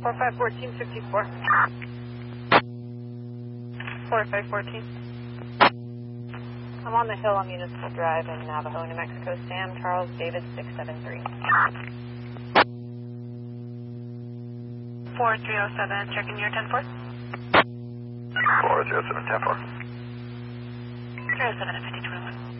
451454. 4514. I'm on the hill on Municipal Drive in Navajo, New Mexico. Sam Charles David 673. 4307, checking your 10-4. 407, 10-4. 307 at 5021.